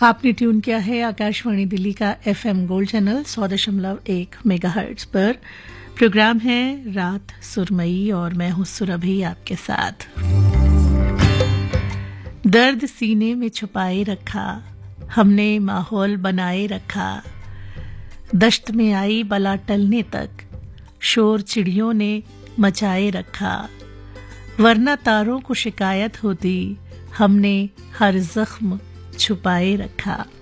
आपने ट्यून किया है आकाशवाणी दिल्ली का एफएम गोल्ड चैनल 100.1 मेगाहर्ट्ज पर। प्रोग्राम है रात सुरमई और मैं हूं सुरभि आपके साथ। दर्द सीने में छुपाए रखा, हमने माहौल बनाए रखा। दश्त में आई बला टलने तक शोर चिड़ियों ने मचाए रखा। वरना तारों को शिकायत होती, हमने हर जख्म छुपाए रखा।